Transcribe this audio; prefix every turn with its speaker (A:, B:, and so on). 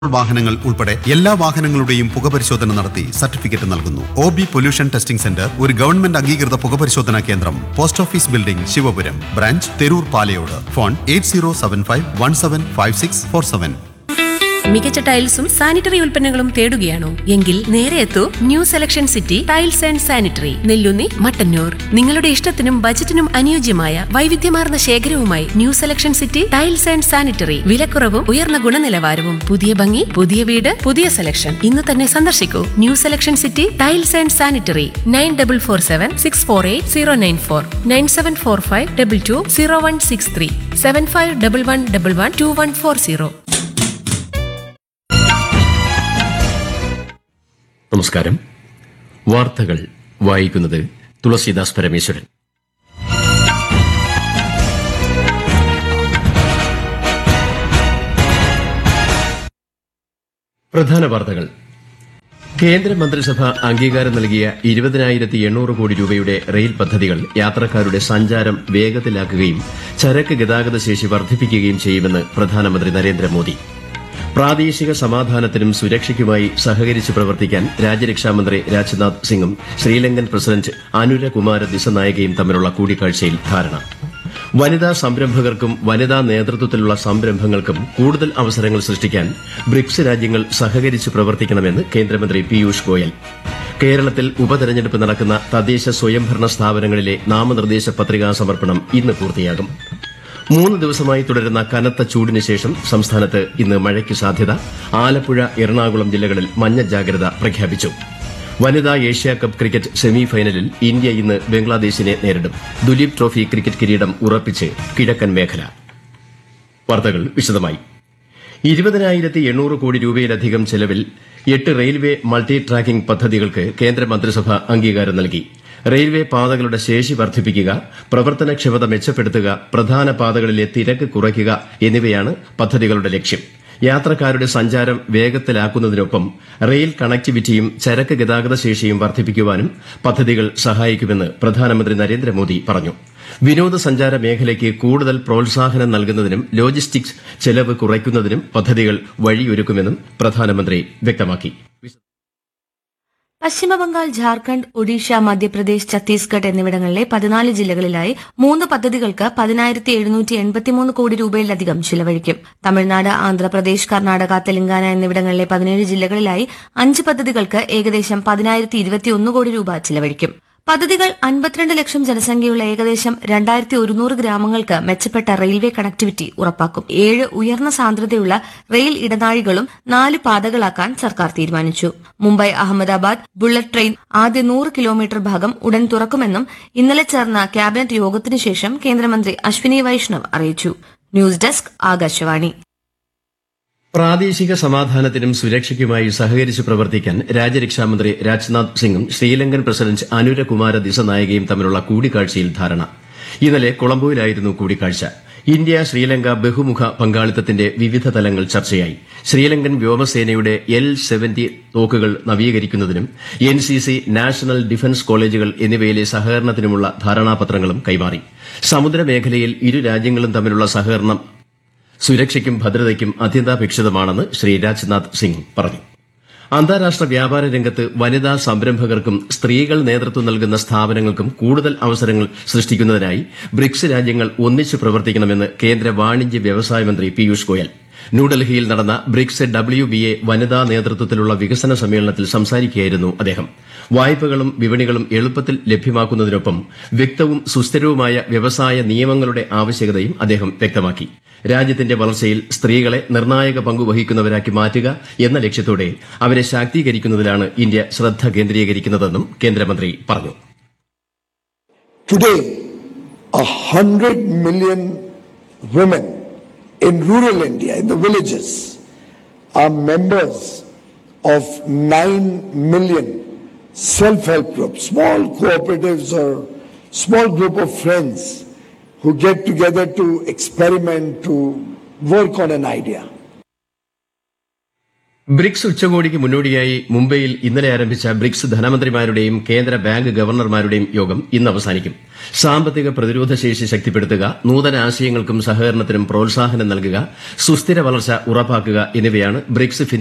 A: വാഹനങ്ങൾ ഉൾപ്പെടെ എല്ലാ വാഹനങ്ങളുടെയും പുകപരിശോധന നടത്തി സർട്ടിഫിക്കറ്റ് നൽകുന്നു. OB പൊല്യൂഷൻ ടെസ്റ്റിംഗ് സെന്റർ ഒരു ഗവൺമെന്റ് അംഗീകൃത പുകപരിശോധനാ കേന്ദ്രം. Post office building, Sivapuram. Branch Theroor Palayode. Phone 8075175647.
B: മികച്ച ടൈൽസും സാനിറ്ററി ഉൽപ്പന്നങ്ങളും തേടുകയാണോ? എങ്കിൽ നേരെ എത്തൂ new selection city tiles and sanitary, Nelloonni, Mattannur. നിങ്ങളുടെ ഇഷ്ടത്തിനും ബജറ്റിനും അനുയോജ്യമായ വൈവിധ്യമാർന്ന ശേഖരവുമായി new selection city tiles and sanitary. വിലക്കുറവും ഉയർന്ന ഗുണനിലവാരവും, പുതിയ ഭംഗി, പുതിയ വീട്, പുതിയ സെലക്ഷൻ. ഇന്ന് തന്നെ സന്ദർശിക്കൂ new selection city tiles and sanitary. 9447648094, 9745220163, 7511112140.
C: നമസ്കാരം. വാർത്തകൾ വായിക്കുന്നത് തുളസീദാസ് പരമേശ്വരൻ. പ്രധാന വാർത്തകൾ. കേന്ദ്രമന്ത്രിസഭ അംഗീകാരം നൽകിയ 20,800 കോടി രൂപയുടെ റെയിൽ പദ്ധതികൾ യാത്രക്കാരുടെ സഞ്ചാരം വേഗത്തിലാക്കുകയും ചരക്ക് ഗതാഗത ശേഷി വർദ്ധിപ്പിക്കുകയും ചെയ്യുമെന്ന് പ്രധാനമന്ത്രി നരേന്ദ്രമോദി. പ്രാദേശിക സമാധാനത്തിനും സുരക്ഷയ്ക്കുമായി സഹകരിച്ച് പ്രവർത്തിക്കാൻ രാജ്യരക്ഷാമന്ത്രി രാജ്നാഥ് സിംഗും ശ്രീലങ്കൻ പ്രസിഡന്റ് അനുരകുമാര ദിസനായകയും തമ്മിലുള്ള കൂടിക്കാഴ്ചയിൽ ധാരണ. വനിതാ സംരംഭകർക്കും വനിതാ നേതൃത്വത്തിലുള്ള സംരംഭങ്ങൾക്കും കൂടുതൽ അവസരങ്ങൾ സൃഷ്ടിക്കാൻ ബ്രിക്സ് രാജ്യങ്ങൾ സഹകരിച്ച് പ്രവർത്തിക്കണമെന്ന് കേന്ദ്രമന്ത്രി പീയൂഷ് ഗോയൽ. കേരളത്തിൽ ഉപതെരഞ്ഞെടുപ്പ് നടക്കുന്ന തദ്ദേശ സ്വയംഭരണ സ്ഥാപനങ്ങളിലെ നാമനിർദ്ദേശ പത്രികാ സമർപ്പണം ഇന്ന് പൂർത്തിയാകും. 3 ദിവസമായി തുടരുന്ന കനത്ത ചൂടിന് ശേഷം സംസ്ഥാനത്ത് ഇന്ന് മഴയ്ക്ക് സാധ്യത. ആലപ്പുഴ, എറണാകുളം ജില്ലകളിൽ മഞ്ഞ ജാഗ്രത പ്രഖ്യാപിച്ചു. വനിതാ ഏഷ്യാകപ്പ് ക്രിക്കറ്റ് സെമി ഫൈനലിൽ ഇന്ത്യ ഇന്ന് ബംഗ്ലാദേശിനെ നേരിടും. ദുലീപ് ട്രോഫി ക്രിക്കറ്റ് കിരീടം ഉറപ്പിച്ച് കിഴക്കൻ മേഖല. വാർത്തകൾ വിശദമായി. 20,800 കോടി രൂപയിലധികം ചെലവിൽ 8 റെയിൽവേ മൾട്ടി ട്രാക്കിംഗ് പദ്ധതികൾക്ക് കേന്ദ്രമന്ത്രിസഭ അംഗീകാരം നൽകി. റെയിൽവേ പാതകളുടെ ശേഷി വർദ്ധിപ്പിക്കുക, പ്രവർത്തനക്ഷമത മെച്ചപ്പെടുത്തുക, പ്രധാന പാതകളിലെ തിരക്ക് കുറയ്ക്കുക എന്നിവയാണ് പദ്ധതികളുടെ ലക്ഷ്യം. യാത്രക്കാരുടെ സഞ്ചാരം വേഗത്തിലാക്കുന്നതിനൊപ്പം റെയിൽ കണക്ടിവിറ്റിയും ചരക്ക് ഗതാഗത ശേഷിയും വർദ്ധിപ്പിക്കുവാനും പദ്ധതികൾ സഹായിക്കുമെന്ന് പ്രധാനമന്ത്രി നരേന്ദ്രമോദി പറഞ്ഞു. വിനോദസഞ്ചാര മേഖലയ്ക്ക് കൂടുതൽ പ്രോത്സാഹനം നൽകുന്നതിനും ലോജിസ്റ്റിക്സ് ചെലവ് കുറയ്ക്കുന്നതിനും പദ്ധതികൾ വഴിയൊരുക്കുമെന്നും പ്രധാനമന്ത്രി വ്യക്തമാക്കി.
D: പശ്ചിമബംഗാൾ, ഝാർഖണ്ഡ്, ഒഡീഷ, മധ്യപ്രദേശ്, ഛത്തീസ്ഗഡ് എന്നിവിടങ്ങളിലെ 14 ജില്ലകളിലായി 3 പദ്ധതികൾക്ക് 10,783 കോടി രൂപയിലധികം ചിലവഴിക്കും. തമിഴ്നാട്, ആന്ധ്രാപ്രദേശ്, കർണാടക, തെലങ്കാന എന്നിവിടങ്ങളിലെ 17 ജില്ലകളിലായി 5 പദ്ധതികൾക്ക് ഏകദേശം 10,021 കോടി രൂപ ചിലവഴിക്കും. പദ്ധതികൾ 52 ലക്ഷം ജനസംഖ്യയുള്ള ഏകദേശം 2,100 ഗ്രാമങ്ങൾക്ക് മെച്ചപ്പെട്ട റെയിൽവേ കണക്ടിവിറ്റി ഉറപ്പാക്കും. 7 ഉയർന്ന സാന്ദ്രതയുള്ള റെയിൽ ഇടനാഴികളും 4 പാതകളാക്കാൻ സർക്കാർ തീരുമാനിച്ചു. മുംബൈ അഹമ്മദാബാദ് ബുള്ളറ്റ് ട്രെയിൻ ആദ്യ 100 കിലോമീറ്റർ ഭാഗം ഉടൻ തുറക്കുമെന്നും ഇന്നലെ ചേർന്ന ക്യാബിനറ്റ് യോഗത്തിനു ശേഷം കേന്ദ്രമന്ത്രി അശ്വിനി വൈഷ്ണവ് അറിയിച്ചു. News desk, Akashvani.
C: പ്രാദേശിക സമാധാനത്തിനും സുരക്ഷയ്ക്കുമായി സഹകരിച്ച് പ്രവർത്തിക്കാൻ രാജ്യരക്ഷാമന്ത്രി രാജ്നാഥ് സിംഗും ശ്രീലങ്കൻ പ്രസിഡന്റ് അനുരകുമാര ദിസനായകയും തമ്മിലുള്ള കൂടിക്കാഴ്ചയിൽ ധാരണ. ഇന്നലെ കൊളംബോയിലായിരുന്നു കൂടിക്കാഴ്ച. ഇന്ത്യ ശ്രീലങ്ക ബഹുമുഖ പങ്കാളിത്തത്തിന്റെ വിവിധ തലങ്ങൾ ചർച്ചയായി. ശ്രീലങ്കൻ വ്യോമസേനയുടെ L-70 തോക്കുകൾ നവീകരിക്കുന്നതിനും NCC നാഷണൽ ഡിഫൻസ് കോളേജുകൾ എന്നിവയിലെ സഹകരണത്തിനുമുള്ള ധാരണാപത്രങ്ങളും കൈമാറി. സമുദ്രമേഖലയിൽ ഇരു രാജ്യങ്ങളും തമ്മിലുള്ള സഹകരണം സുരക്ഷയ്ക്കും ഭദ്രതയ്ക്കും അത്യന്താപേക്ഷിതമാണെന്ന് ശ്രീ രാജ്നാഥ് സിംഗ് പറഞ്ഞു. അന്താരാഷ്ട്ര വ്യാപാര രംഗത്ത് വനിതാ സംരംഭകർക്കും സ്ത്രീകൾ നേതൃത്വം നൽകുന്ന സ്ഥാപനങ്ങൾക്കും കൂടുതൽ അവസരങ്ങൾ സൃഷ്ടിക്കുന്നതിനായി ബ്രിക്സ് രാജ്യങ്ങൾ ഒന്നിച്ച് പ്രവർത്തിക്കണമെന്ന് കേന്ദ്ര വാണിജ്യ വ്യവസായ മന്ത്രി പീയൂഷ് ഗോയൽ. ന്യൂഡൽഹിയിൽ നടന്ന ബ്രിക്സ് WBA വനിതാ നേതൃത്വത്തിലുള്ള വികസന സമ്മേളനത്തിൽ സംസാരിക്കുകയായിരുന്നു അദ്ദേഹം. വായ്പകളും വിപണികളും എളുപ്പത്തിൽ ലഭ്യമാക്കുന്നതിനൊപ്പം വ്യക്തവും സുസ്ഥിരവുമായ വ്യവസായ നിയമങ്ങളുടെ ആവശ്യകതയും അദ്ദേഹം വ്യക്തമാക്കി. രാജ്യത്തിന്റെ വളർച്ചയിൽ സ്ത്രീകളെ നിർണായക പങ്കുവഹിക്കുന്നവരാക്കി മാറ്റുക എന്ന ലക്ഷ്യത്തോടെ അവരെ ശാക്തീകരിക്കുന്നതിലാണ് ഇന്ത്യ ശ്രദ്ധ കേന്ദ്രീകരിക്കുന്നതെന്നും കേന്ദ്രമന്ത്രി പറഞ്ഞു.
E: Today, 100 million women in rural India, in the villages, are members of 9 million self-help groups, small cooperatives or small group of friends who get together to experiment, to work on an idea.
C: BRICS ഉച്ചകോടിക്ക് മുന്നോടിയായി മുംബൈയിൽ ഇന്നലെ ആരംഭിച്ച BRICS ധനമന്ത്രിമാരുടെയും കേന്ദ്ര bank ഗവർണർമാരുടെയും യോഗം ഇന്ന് അവസാനിക്കും. സാമ്പത്തിക പ്രതിരോധ ശേഷി ശക്തിപ്പെടുത്തുക, നൂതന ആശയങ്ങൾക്കും സഹകരണത്തിനും പ്രോത്സാഹനം നൽകുക, സുസ്ഥിര വളർച്ച ഉറപ്പാക്കുക എന്നിവയാണ് ബ്രിക്സ്